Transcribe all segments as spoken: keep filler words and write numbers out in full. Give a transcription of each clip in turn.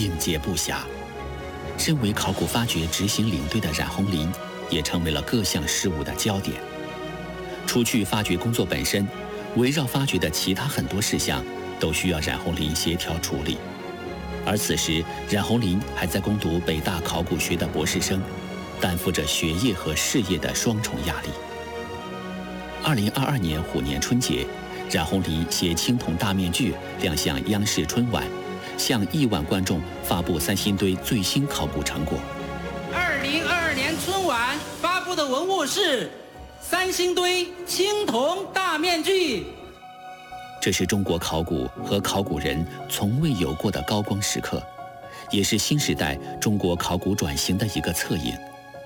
应接不暇。身为考古发掘执行领队的冉红林，也成为了各项事务的焦点。除去发掘工作本身，围绕发掘的其他很多事项都需要冉红林协调处理。而此时，冉红林还在攻读北大考古学的博士生，担负着学业和事业的双重压力。二零二二年虎年春节，冉红林携青铜大面具亮相央视春晚，向亿万观众发布三星堆最新考古成果。 二零二二年春晚发布的文物是三星堆青铜大面具。 这是中国考古和考古人从未有过的高光时刻，也是新时代中国考古转型的一个侧影。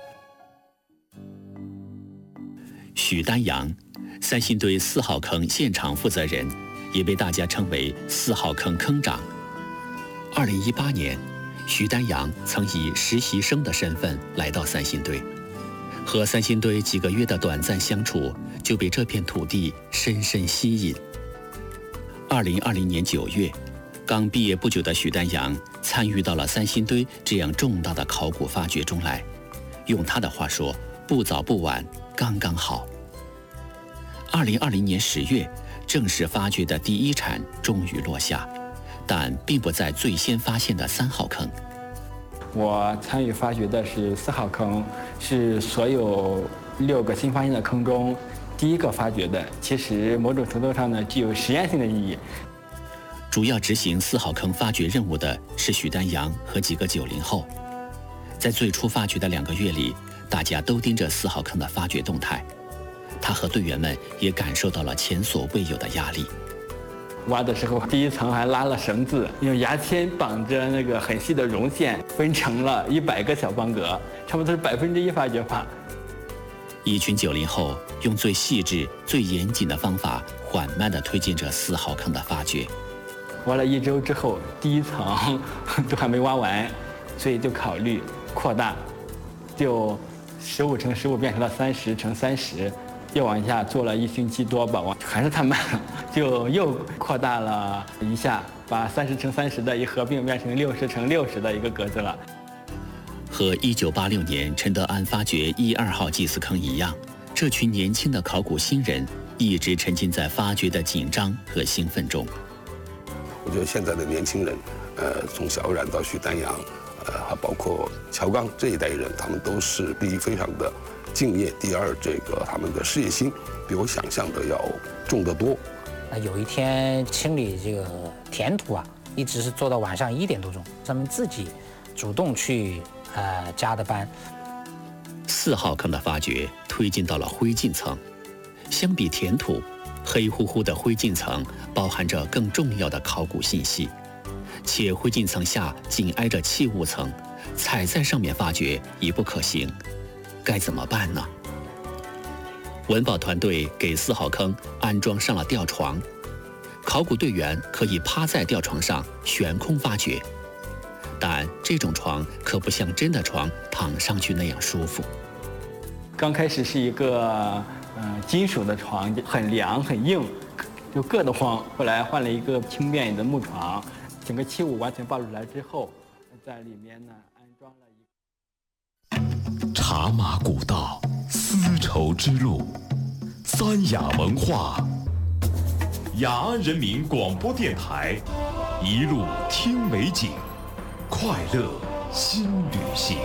许丹阳，三星堆四号坑现场负责人，也被大家称为四号坑坑长。二零一八年，许丹阳曾以实习生的身份来到三星堆，和三星堆几个月的短暂相处，就被这片土地深深吸引。二零二零年九月，刚毕业不久的许丹阳参与到了三星堆这样重大的考古发掘中来。用他的话说，不早不晚，刚刚好。二零二零年十月，正式发掘的第一铲终于落下，但并不在最先发现的三号坑。 我参与发掘的是四号坑，是所有六个新发现的坑中第一个发掘的，其实某种程度上呢，具有实验性的意义。 主要执行四号坑发掘任务的是许丹阳和几个九零后。在最初发掘的两个月里，大家都盯着四号坑的发掘动态，他和队员们也感受到了前所未有的压力。 挖的时候，第一层还拉了绳子，用牙签绑着那个很细的绒线，分成了一百个小方格，差不多是百分之一发掘法。 一群九零后用最细致、最严谨的方法，缓慢地推进着四号坑的发掘。 挖了一周之后，第一层都还没挖完，所以就考虑扩大，就十五乘十五变成了三十乘三十，又往下做了一星期多吧，还是太慢了，就又扩大了一下，把三十乘三十的一合并变成六十乘六十的一个格子了。 和一九八六年陈德安发掘一二号祭祀坑一样，这群年轻的考古新人一直沉浸在发掘的紧张和兴奋中。 我觉得现在的年轻人，呃，从小冉到许丹阳，呃，还包括乔刚这一代人，他们都是第一非常的敬业，第二这个他们的事业心比我想象的要重得多。 那有一天清理这个填土啊，一直是做到晚上一点多钟，他们自己主动去呃加的班。 四号坑的发掘推进到了灰烬层，相比填土，黑乎乎的灰烬层包含着更重要的考古信息，且灰烬层下紧挨着器物层，踩在上面发掘已不可行，该怎么办呢？文保团队给四号坑安装上了吊床，考古队员可以趴在吊床上悬空发掘，但这种床可不像真的床躺上去那样舒服。 刚开始是一个呃金属的床，很凉很硬，就硌得慌。后来换了一个轻便的木床，整个器物完全抱出来之后，在里面呢安装了一个茶马古道，丝绸之路，三雅文化，雅安人民广播电台，一路听美景，快乐新旅行。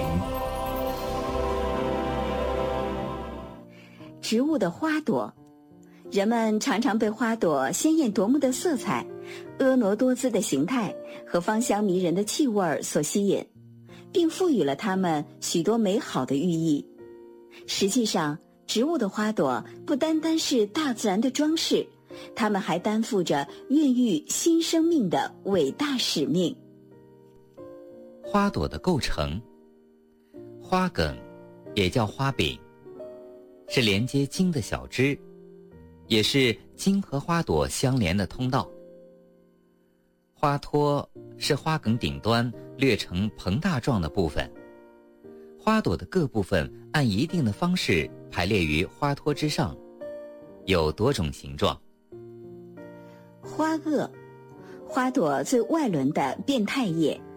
植物的花朵，人们常常被花朵鲜艳夺目的色彩、婀娜多姿的形态和芳香迷人的气味所吸引，并赋予了它们许多美好的寓意。实际上，植物的花朵不单单是大自然的装饰，它们还担负着孕育新生命的伟大使命。 花朵的构成，花梗也叫花柄，是连接茎的小枝，也是茎和花朵相连的通道。花托是花梗顶端略呈膨大状的部分，花朵的各部分按一定的方式排列于花托之上，有多种形状。 花萼，花朵最外轮的变态叶，